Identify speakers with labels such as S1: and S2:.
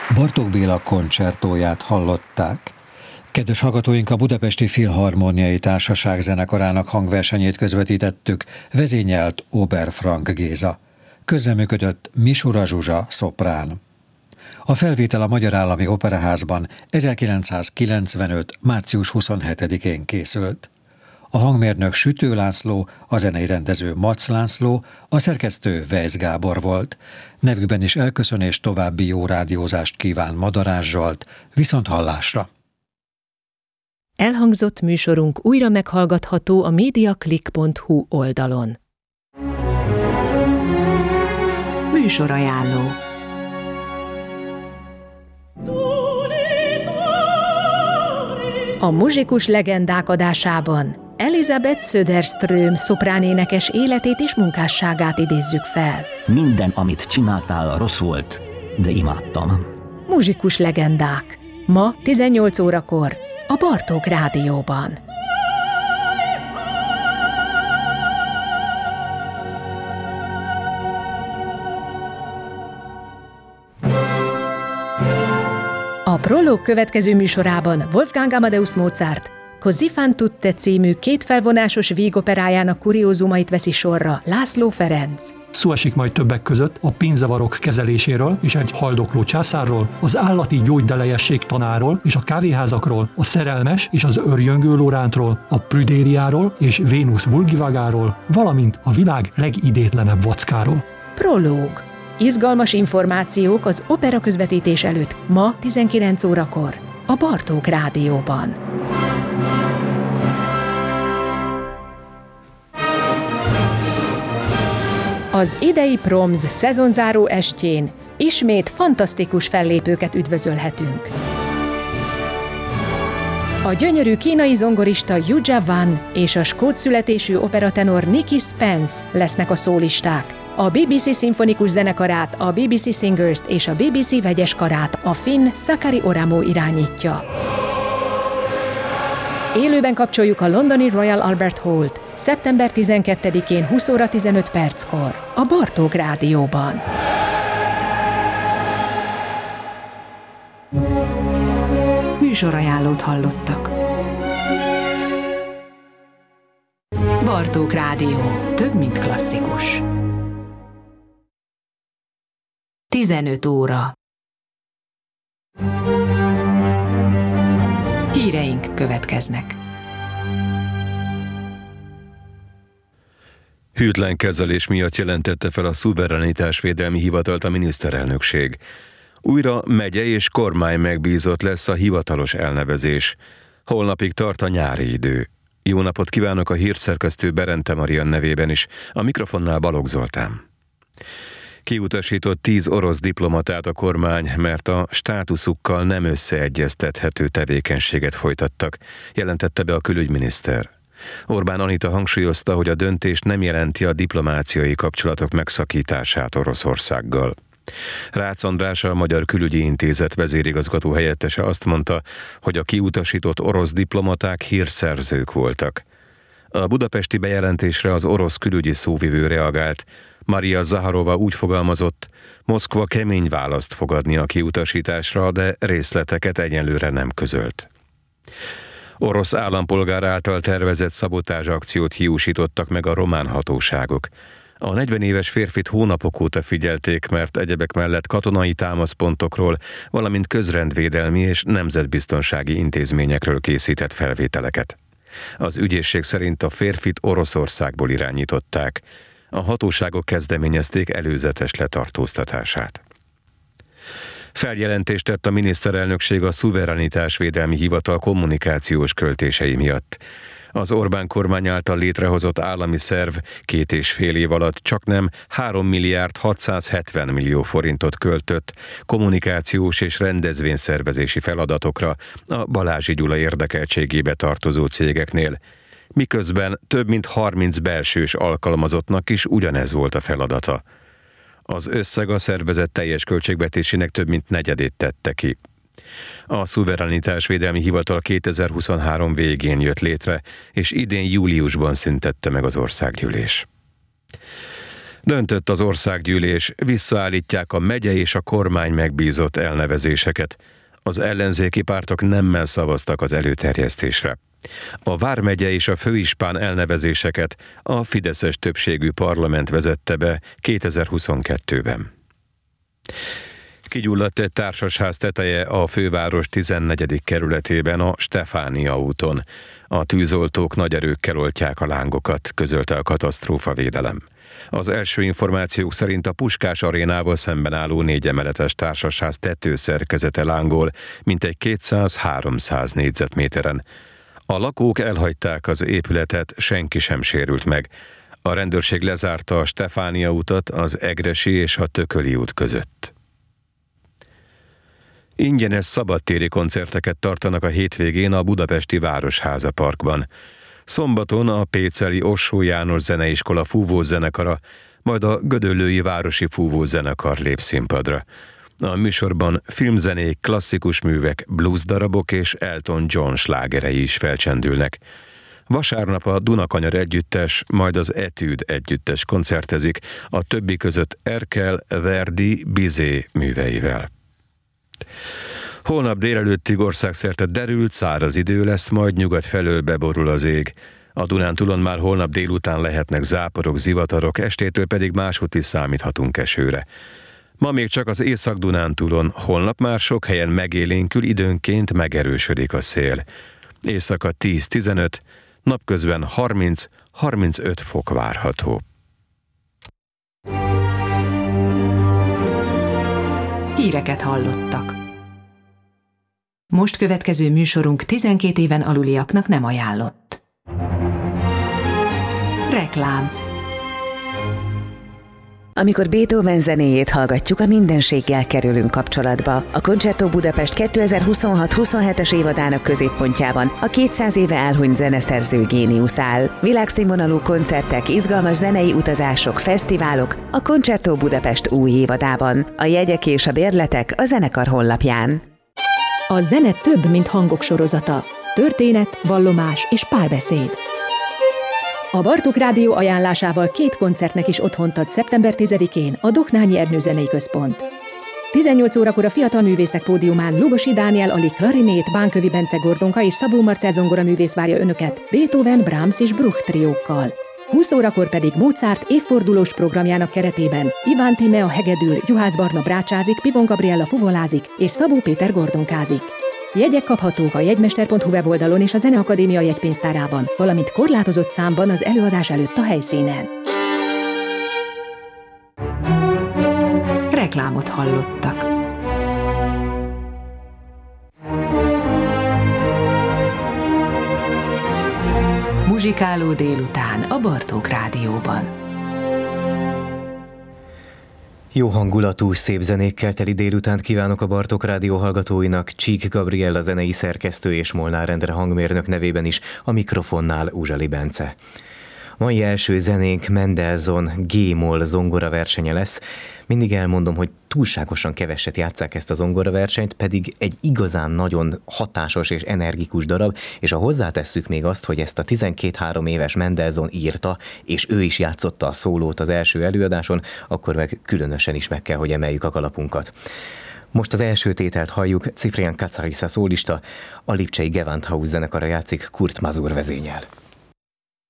S1: Bartók Béla koncertóját hallották. Kedves hallgatóink, a Budapesti Filharmóniai Társaság zenekarának hangversenyét közvetítettük, vezényelt Oberfrank Géza. Közreműködött Misura Zsuzsa, szoprán. A felvétel a Magyar Állami Operaházban 1995. március 27-én készült. A hangmérnök Sütő László, a zenei rendező Mac László, a szerkesztő Weisz Gábor volt. Nevükben is elköszön és további jó rádiózást kíván Madarás Zsolt. Viszonthallásra!
S2: Elhangzott műsorunk újra meghallgatható a mediaclick.hu oldalon. Műsorajánló. A muzsikus legendák adásában Elisabeth Söderström szopránénekes életét és munkásságát idézzük fel.
S3: Minden, amit csináltál, rossz volt, de imádtam.
S2: Muzsikus legendák. Ma 18 órakor a Bartók Rádióban. A Prolog következő műsorában Wolfgang Amadeus Mozart Così fan tutte című kétfelvonásos vígoperájának kuriózumait veszi sorra László Ferenc.
S4: Szó esik majd többek között a pénzzavarok kezeléséről és egy haldokló császárról, az állati gyógydelejesség tanáról és a kávéházakról, a szerelmes és az örjöngő Lorántról, a Prüdériáról és Vénusz vulgivagáról, valamint a világ legidétlenebb vackáról.
S2: Prológ. Izgalmas információk az opera közvetítés előtt ma 19 órakor a Bartók Rádióban. Az idei Proms szezonzáró estjén ismét fantasztikus fellépőket üdvözölhetünk. A gyönyörű kínai zongorista Yu Jia Wan és a skót születésű operatenor Nicky Spence lesznek a szólisták. A BBC szimfonikus zenekarát, a BBC Singers-t és a BBC vegyes karát a finn Sakari Oramo irányítja. Élőben kapcsoljuk a londoni Royal Albert Hall-t szeptember 12-én 20 óra 15 perckor a Bartók Rádióban. Műsorajánlót hallottak. Bartók Rádió. Több, mint klasszikus. 15 óra. Híreink következnek.
S5: Hűtlen kezelés miatt jelentette fel a Szuverenitásvédelmi Hivatalt a miniszterelnökség. Újra megye és kormány megbízott lesz a hivatalos elnevezés. Holnapig tart a nyári idő. Jó napot kívánok a hírszerkesztő Berente Marian nevében is, a mikrofonnál Balogh Zoltán. Kiutasított 10 orosz diplomatát a kormány, mert a státuszukkal nem összeegyeztethető tevékenységet folytattak, jelentette be a külügyminiszter. Orbán Anita hangsúlyozta, hogy a döntés nem jelenti a diplomáciai kapcsolatok megszakítását Oroszországgal. Rácz András, a Magyar Külügyi Intézet vezérigazgató helyettese azt mondta, hogy a kiutasított orosz diplomaták hírszerzők voltak. A budapesti bejelentésre az orosz külügyi szóvivő reagált. Maria Zaharova úgy fogalmazott, Moszkva kemény választ fog adni a kiutasításra, de részleteket egyelőre nem közölt. Orosz állampolgár által tervezett szabotázsakciót hiúsítottak meg a román hatóságok. A 40 éves férfit hónapok óta figyelték, mert egyebek mellett katonai támaszpontokról, valamint közrendvédelmi és nemzetbiztonsági intézményekről készített felvételeket. Az ügyészség szerint a férfit Oroszországból irányították. A hatóságok kezdeményezték előzetes letartóztatását. Feljelentést tett a miniszterelnökség a Szuverenitásvédelmi Hivatal kommunikációs költései miatt. Az Orbán kormány által létrehozott állami szerv 2,5 év alatt csaknem 3 milliárd 670 millió forintot költött kommunikációs és rendezvényszervezési feladatokra a Balázsi Gyula érdekeltségébe tartozó cégeknél, miközben több mint 30 belsős alkalmazottnak is ugyanez volt a feladata. Az összeg a szervezet teljes költségvetésének több mint negyedét tette ki. A Szuverenitásvédelmi Hivatal 2023 végén jött létre, és idén júliusban szüntette meg az országgyűlés. Döntött az országgyűlés, visszaállítják a megye és a kormány megbízott elnevezéseket. Az ellenzéki pártok nemmel szavaztak az előterjesztésre. A vármegye és a főispán elnevezéseket a fideszes többségű parlament vezette be 2022-ben. Kigyulladt egy társasház teteje a főváros 14. kerületében a Stefánia úton. A tűzoltók nagy erőkkel oltják a lángokat, közölte a katasztrófavédelem. Az első információk szerint a Puskás arénával szemben álló 4 emeletes társasház tetőszerkezete lángol, mintegy 200-300 négyzetméteren. A lakók elhagyták az épületet, senki sem sérült meg. A rendőrség lezárta a Stefánia utat az Egressy és a Tököli út között. Ingyenes szabadtéri koncerteket tartanak a hétvégén a budapesti Városháza Parkban. Szombaton a péceli Ossó János Zeneiskola fúvózenekara, majd a gödöllői Városi Fúvózenekar lép színpadra. A műsorban filmzenék, klasszikus művek, blues darabok és Elton John slágerei is felcsendülnek. Vasárnap a Dunakanyar együttes, majd az Etűd együttes koncertezik, a többi között Erkel, Verdi, Bizet műveivel. Holnap délelőttig országszerte derült, száraz idő lesz, majd nyugat felől beborul az ég. A Dunántúlon már holnap délután lehetnek záporok, zivatarok, estétől pedig máshogy is számíthatunk esőre. Ma még csak az Észak-Dunántúlon, holnap már sok helyen megélénkül, időnként megerősödik a szél. Éjszaka 10-15, napközben 30-35 fok várható.
S2: Híreket hallottak. Most következő műsorunk 12 éven aluliaknak nem ajánlott. Reklám.
S6: Amikor Beethoven zenéjét hallgatjuk, a mindenséggel kerülünk kapcsolatba. A Concerto Budapest 2026-27-es évadának középpontjában a 200 éve elhunyt zeneszerző géniusz áll. Világszínvonalú koncertek, izgalmas zenei utazások, fesztiválok a Concerto Budapest új évadában. A jegyek és a bérletek a zenekar honlapján.
S2: A zene több, mint hangok sorozata. Történet, vallomás és párbeszéd. A Bartók Rádió ajánlásával 2 koncertnek is otthont ad szeptember 10-én a Doknányi Ernő Zenei Központ. 18 órakor a Fiatal Művészek Pódiumán Lugosi Dániel Ali klarinét, Bánkövi Bence Gordonka és Szabó Marcell zongoraművész várja önöket Beethoven, Brahms és Bruch triókkal. 20 órakor pedig Mozart évfordulós programjának keretében Iván Tíme a hegedül, Juhász Barna brácsázik, Pivon Gabriella fuvolázik és Szabó Péter gordonkázik. Jegyek kaphatók a jegymester.hu weboldalon és a Zeneakadémia jegypénztárában, valamint korlátozott számban az előadás előtt a helyszínen. Reklámot hallottak. Muzsikáló délután a Bartók Rádióban.
S7: Jó hangulatú, szép zenékkel teli délutánt kívánok a Bartók Rádió hallgatóinak. Csík Gabriella zenei szerkesztő és Molnár Endre hangmérnök nevében is, a mikrofonnál Uzsali Bence. Mai első zenénk Mendelssohn G-moll zongora versenye lesz. Mindig elmondom, hogy túlságosan keveset játsszák ezt a zongora versenyt, pedig egy igazán nagyon hatásos és energikus darab, és ha hozzátesszük még azt, hogy ezt a 12-3 éves Mendelssohn írta, és ő is játszotta a szólót az első előadáson, akkor meg különösen is meg kell, hogy emeljük a kalapunkat. Most az első tételt halljuk, Ciprián Katsarisza szólista, a lipcsei Gewandhaus zenekara játszik Kurt Masur vezénnyel.